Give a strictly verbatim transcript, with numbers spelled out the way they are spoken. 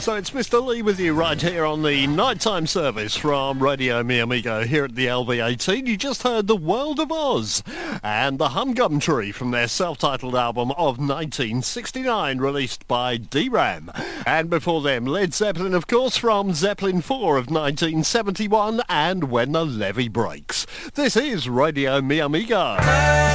So it's Mister Lee with you right here on the nighttime service from Radio Mi Amigo here at the L V eighteen. You just heard The World of Oz and the Humgum Tree from their self-titled album of nineteen sixty-nine, released by D RAM. And before them, Led Zeppelin, of course, from Zeppelin four of nineteen seventy-one and When the Levee Breaks. This is Radio Mi Amigo.